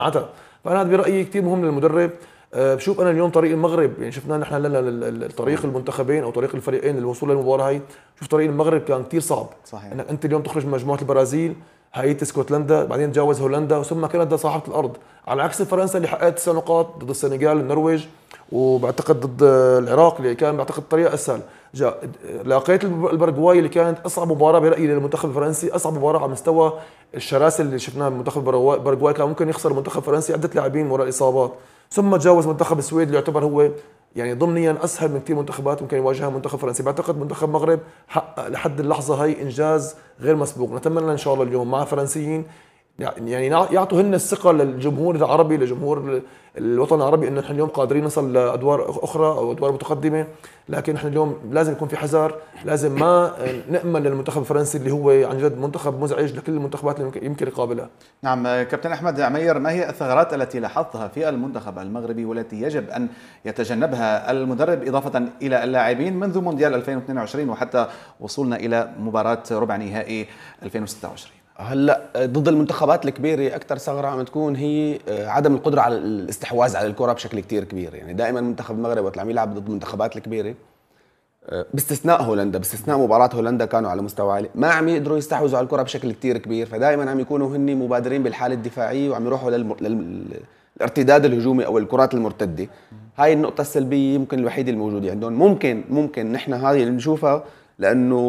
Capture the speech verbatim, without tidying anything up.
عتا. فانا برايي كثير مهم للمدرب. أه بشوف انا اليوم طريق المغرب، يعني شفنا نحن لنا طريق المنتخبين او طريق الفريقين للوصول للمباراه هي. شوف طريق المغرب كان كثير صعب. صحيح. انك انت اليوم تخرج من مجموعه البرازيل، هايتي، اسكتلندا، بعدين تجاوز هولندا، ثم كندا صاحبه الارض، على عكس فرنسا اللي حققت تسع نقاط ضد السنغال، النرويج، وبعتقد ضد العراق اللي كان بعتقد طريقه اسهل. جاء لاقيت البرغواي اللي كانت اصعب مباراه برايي للمنتخب الفرنسي، اصعب مباراه على مستوى الشراسه اللي شفناها بالمنتخب البرغواي. كان ممكن يخسر المنتخب الفرنسي عده لاعبين وراء الاصابات. ثم تجاوز منتخب السويد اللي يعتبر هو يعني ضمنيا اسهل من كثير منتخبات ممكن يواجهها منتخب فرنسي. بعتقد منتخب المغرب حقق لحد اللحظه هي انجاز غير مسبوق. نتمنى ان شاء الله اليوم مع فرنسيين يعني يعطوا هن الثقه للجمهور العربي، لجمهور الوطن العربي، انه نحن اليوم قادرين نصل لادوار اخرى او ادوار متقدمه. لكن نحن اليوم لازم يكون في حذر، لازم ما نامل للمنتخب الفرنسي اللي هو عن جد منتخب مزعج لكل المنتخبات اللي يمكن يقابلها. نعم كابتن احمد عمير، ما هي الثغرات التي لاحظتها في المنتخب المغربي والتي يجب ان يتجنبها المدرب اضافه الى اللاعبين منذ مونديال ألفين واثنين وعشرين وحتى وصولنا الى مباراه ربع نهائي ألفين وستة وعشرين؟ هلا ضد المنتخبات الكبيره اكثر ثغره عم تكون هي عدم القدره على الاستحواذ على الكره بشكل كتير كبير. يعني دائما منتخب المغرب وقت عم يلعب ضد المنتخبات الكبيره باستثناء هولندا، باستثناء مباراه هولندا كانوا على مستوى عالي، ما عم يقدروا يستحوذوا على الكره بشكل كتير كبير، فدائما عم يكونوا هن مبادرين بالحاله الدفاعيه وعم يروحوا للم... للارتداد الهجومي او الكرات المرتده. هاي النقطه السلبيه يمكن الوحيده الموجوده عندهم. ممكن ممكن نحن هذه اللي نشوفها لانه